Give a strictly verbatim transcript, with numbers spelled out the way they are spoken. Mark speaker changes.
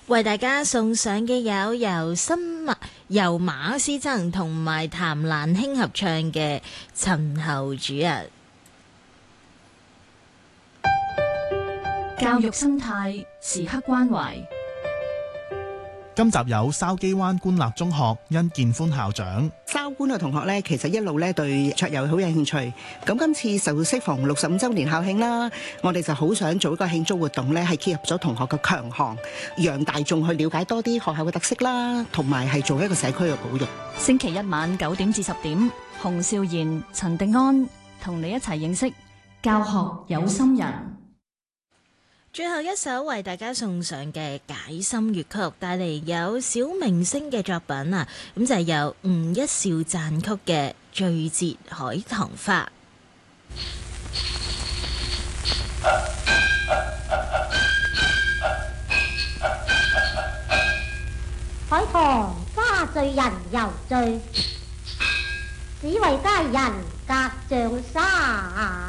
Speaker 1: 為大家送上嘅有由新馬由馬師曾同埋譚蘭卿合唱嘅《陳後主日》。
Speaker 2: 教育生態時刻關懷。
Speaker 3: 今集有筲箕灣官立中學殷建歡校長。
Speaker 4: 筲官嘅同學咧，其實一路咧對桌遊好有興趣。咁今次就適逢六十五週年校慶啦，我哋就好想做一個慶祝活動咧，係結合咗同學嘅強項，讓大眾去了解多啲學校嘅特色啦，同埋係做一個社區嘅保育。
Speaker 2: 星期一晚九點至十點，洪少賢、陳迪安同你一齊認識教學有心人。
Speaker 1: 最後一首為大家送上嘅解心粵曲，帶嚟有小明星嘅作品啊，咁就係由吳一笑撰曲嘅《醉折海棠花》。
Speaker 5: 海棠花醉人猶醉，只為佳人隔障紗。